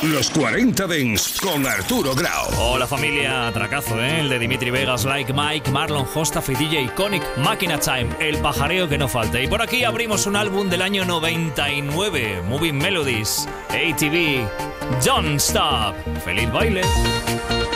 Los 40 Dents con Arturo Grau. Hola familia, atracazo, el de Dimitri Vegas, Like Mike, Marlon Hostaf y DJ Iconic, Máquina Time, el pajareo que no falte. Y por aquí abrimos un álbum del año 99, Moving Melodies, ATV, Don't Stop. ¡Feliz baile!